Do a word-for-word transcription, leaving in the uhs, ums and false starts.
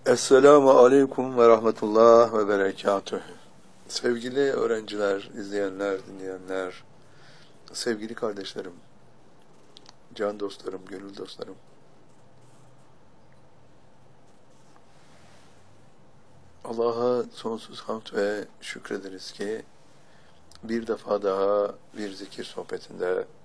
Esselamu Aleyküm ve Rahmetullah ve Berekatüh. Sevgili öğrenciler, izleyenler, dinleyenler, sevgili kardeşlerim, can dostlarım, gönül dostlarım. Allah'a sonsuz hamd ve şükrederiz ki bir defa daha bir zikir sohbetinde